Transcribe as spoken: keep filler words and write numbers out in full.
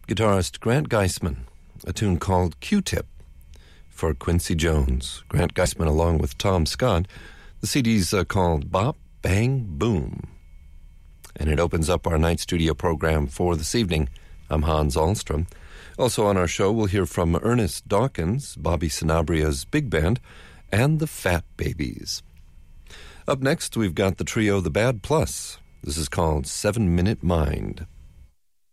guitarist Grant Geisman, a tune called Q-Tip for Quincy Jones. Grant Geisman along with Tom Scott. The C D's uh, called Bop, Bang, Boom. And it opens up our night studio program for this evening. I'm Hans Ahlstrom. Also on our show, we'll hear from Ernest Dawkins, Bobby Sanabria's big band, and the Fat Babies. Up next, we've got the trio The Bad Plus. This is called Seven Minute Mind.